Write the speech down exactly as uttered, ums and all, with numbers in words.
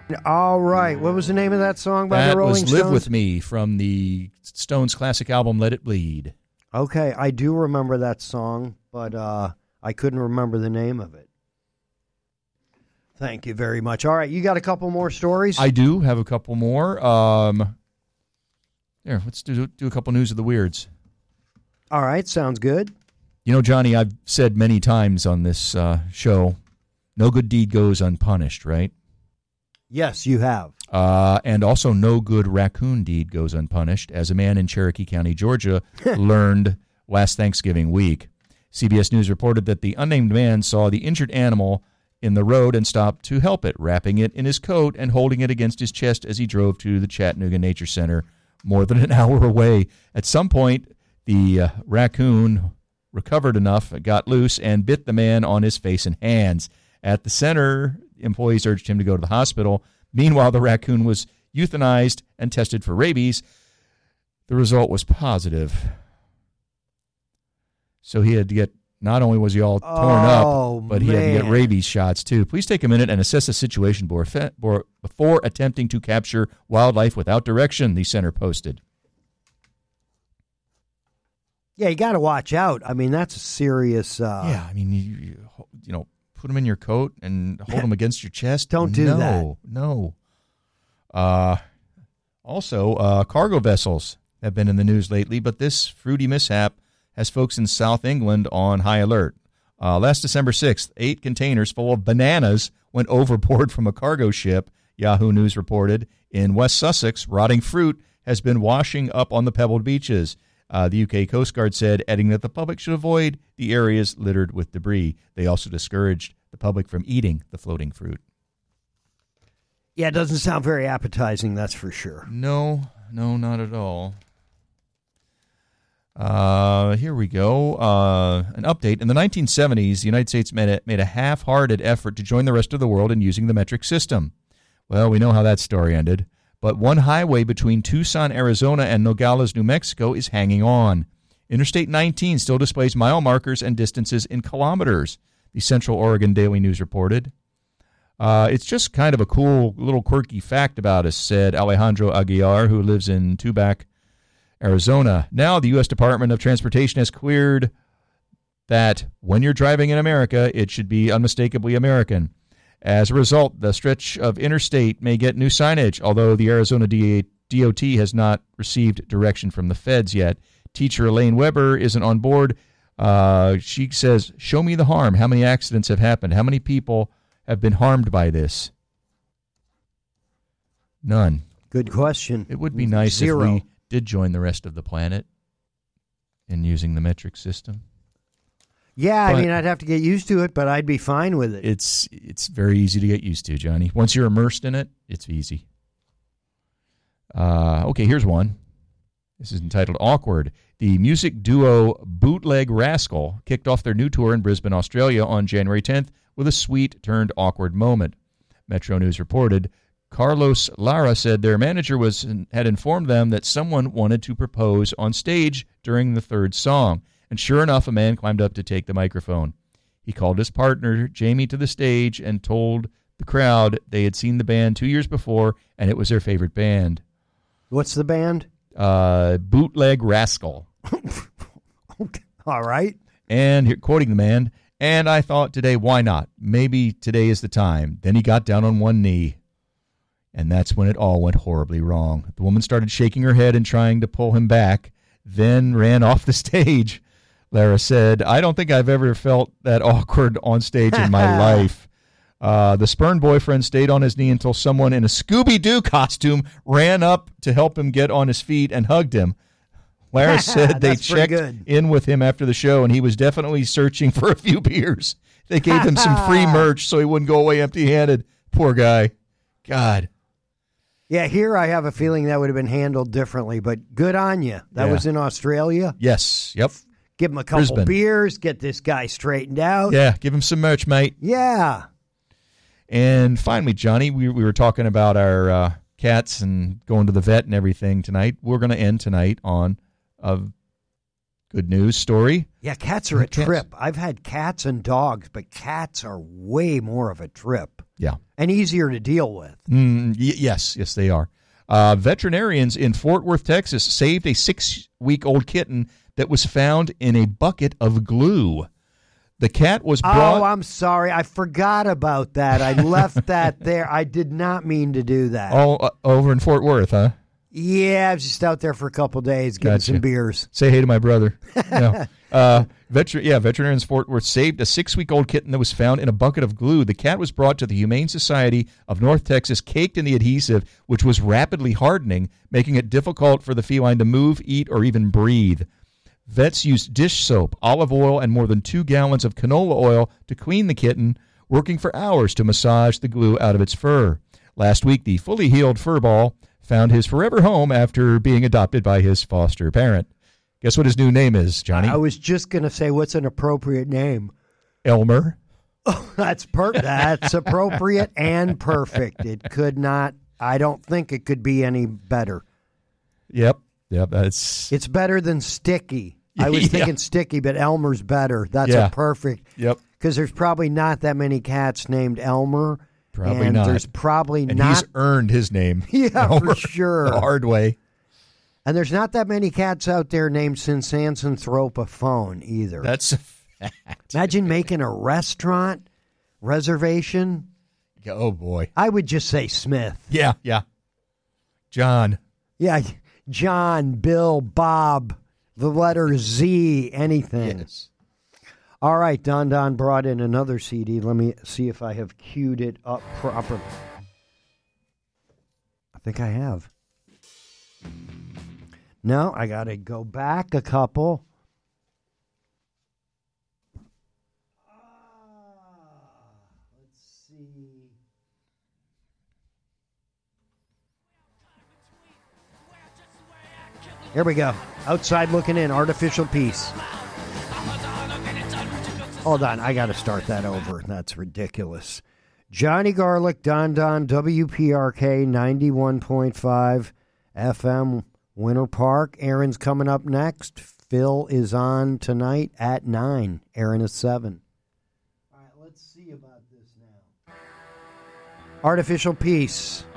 All right. What was the name of that song by that the Rolling was Stones? Live With Me from the Stones classic album Let It Bleed. Okay, I do remember that song, but uh, I couldn't remember the name of it. Thank you very much. All right, you got a couple more stories? I do have a couple more. Um, here, let's do, do a couple news of the weirds. All right, sounds good. You know, Johnny, I've said many times on this uh, show, no good deed goes unpunished, right? Yes, you have. Uh, and also no good raccoon deed goes unpunished, as a man in Cherokee County, Georgia, learned last Thanksgiving week. C B S News reported that the unnamed man saw the injured animal in the road and stopped to help it, wrapping it in his coat and holding it against his chest as he drove to the Chattanooga Nature Center more than an hour away. At some point, the uh, raccoon recovered enough, got loose, and bit the man on his face and hands. At the center, employees urged him to go to the hospital. Meanwhile, the raccoon was euthanized and tested for rabies. The result was positive. So he had to get, not only was he all torn oh, up, but he man. had to get rabies shots too. Please take a minute and assess the situation before attempting to capture wildlife without direction, the center posted. Yeah, you got to watch out. I mean, that's a serious... Uh, yeah, I mean, you, you, you know, put them in your coat and hold them against your chest. Don't do no, that. No, no. Uh, also, uh, cargo vessels have been in the news lately, but this fruity mishap has folks in South England on high alert. Uh, last December sixth, eight containers full of bananas went overboard from a cargo ship, Yahoo News reported. In West Sussex, rotting fruit has been washing up on the pebbled beaches. Uh, the U K Coast Guard said, adding that the public should avoid the areas littered with debris. They also discouraged the public from eating the floating fruit. Yeah, it doesn't sound very appetizing, that's for sure. No, no, not at all. Uh, here we go. Uh, an update. In the nineteen seventies, the United States made a, made a half-hearted effort to join the rest of the world in using the metric system. Well, we know how that story ended. But one highway between Tucson, Arizona, and Nogales, New Mexico is hanging on. Interstate nineteen still displays mile markers and distances in kilometers, the Central Oregon Daily News reported. Uh, it's just kind of a cool little quirky fact about us, said Alejandro Aguiar, who lives in Tubac, Arizona. Now the U S Department of Transportation has cleared that when you're driving in America, it should be unmistakably American. As a result, the stretch of interstate may get new signage, although the Arizona D O T has not received direction from the feds yet. Teacher Elaine Weber isn't on board. Uh, she says, show me the harm. How many accidents have happened? How many people have been harmed by this? None. Good question. It would be nice Zero. if we did join the rest of the planet in using the metric system. Yeah, But I mean, I'd have to get used to it, but I'd be fine with it. It's it's very easy to get used to, Johnny. Once you're immersed in it, it's easy. Uh, okay, here's one. This is entitled Awkward. The music duo Bootleg Rascal kicked off their new tour in Brisbane, Australia on January tenth with a sweet-turned-awkward moment. Metro News reported, Carlos Lara said their manager was had informed them that someone wanted to propose on stage during the third song. And sure enough, a man climbed up to take the microphone. He called his partner, Jamie, to the stage and told the crowd they had seen the band two years before, and it was their favorite band. What's the band? Uh, Bootleg Rascal. Okay. All right. And here, quoting the man, and I thought today, why not? Maybe today is the time. Then he got down on one knee. And that's when it all went horribly wrong. The woman started shaking her head and trying to pull him back, then ran off the stage. Lara said, I don't think I've ever felt that awkward on stage in my life. Uh, the spurned boyfriend stayed on his knee until someone in a Scooby-Doo costume ran up to help him get on his feet and hugged him. Lara said they checked in with him after the show, and he was definitely searching for a few beers. They gave him some free merch so he wouldn't go away empty-handed. Poor guy. God. Yeah, here I have a feeling that would have been handled differently, but good on you. That Yeah. was in Australia. Yes. Yep. Give him a couple Brisbane. beers, get this guy straightened out. Yeah, give him some merch, mate. Yeah. And finally, Johnny, we, we were talking about our uh, cats and going to the vet and everything tonight. We're going to end tonight on a Good news story. Yeah, cats are a Cats. trip. I've had cats and dogs, but cats are way more of a trip Yeah. and easier to deal with. Mm, y- yes, yes, they are. Uh, veterinarians in Fort Worth, Texas, saved a six-week-old kitten that was found in a bucket of glue. The cat was brought... Oh, I'm sorry. I forgot about that. I left that there. I did not mean to do that. Oh, uh, over in Fort Worth, huh? Yeah, I was just out there for a couple days getting Gotcha. some beers. Say hey to my brother. No. Uh, veter- yeah, veterinarians in Fort Worth saved a six-week-old kitten that was found in a bucket of glue. The cat was brought to the Humane Society of North Texas, caked in the adhesive, which was rapidly hardening, making it difficult for the feline to move, eat, or even breathe. Vets used dish soap, olive oil, and more than two gallons of canola oil to clean the kitten, working for hours to massage the glue out of its fur. Last week, the fully healed furball found his forever home after being adopted by his foster parent. Guess what his new name is, Johnny? I was just going to say, what's an appropriate name? Elmer. Oh, that's per- that's appropriate and perfect. It could not, I don't think it could be any better. Yep. Yep. That's. It's better than Sticky. I was Yeah. thinking Sticky, but Elmer's better. That's Yeah. a perfect. Yep. Because there's probably not that many cats named Elmer. Probably and not. There's probably And not. he's earned his name. Yeah, Elmer, for sure. The hard way. And there's not that many cats out there named Synsanthropophone either. That's a fact. Imagine making a restaurant reservation. Oh, boy. I would just say Smith. Yeah. Yeah. John. Yeah, John, Bill, Bob, the letter Z, anything. Yes. All right, Don Don brought in another C D. Let me see if I have queued it up proper. I think I have. No, I got to go back a couple. Let's see. Here we go. Outside looking in, artificial peace. Hold on, I got to start that over. That's ridiculous. Johnny Garlic, Don Don, W P R K ninety-one point five F M, Winter Park. Aaron's coming up next. Phil is on tonight at nine. Aaron is seven. All right, let's see about this now. Artificial peace.